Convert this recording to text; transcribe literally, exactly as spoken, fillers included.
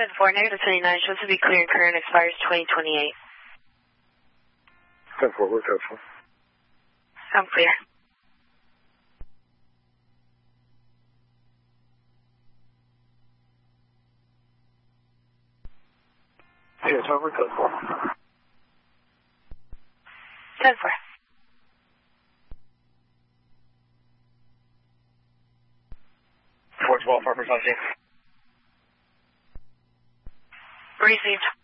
ten four, negative twenty-nine, shows to be clear and current, expires twenty twenty-eight. ten four, we're ten four. I'm clear. Yeah, Tower, ten four. ten four. four twelve, Harper, Sunday. Received.